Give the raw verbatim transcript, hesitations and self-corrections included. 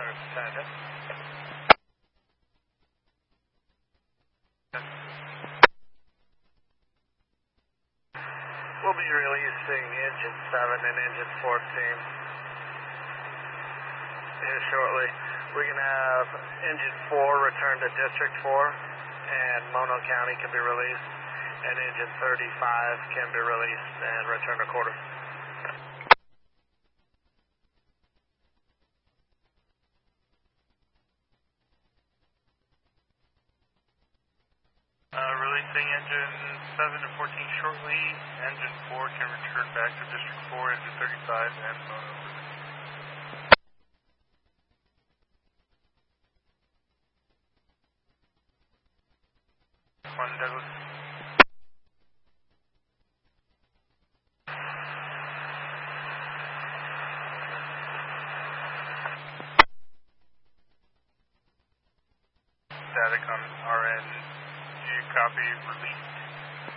Lieutenant. We'll be releasing engine seven and engine fourteen here shortly. We can have engine four return to District four, and Mono County can be released, and engine thirty-five can be released and return to quarter. Uh, releasing engine seven and fourteen shortly. Engine four can return back to District four, engine thirty-five, and Mono. One Douglas. Static on R N. Do you copy release?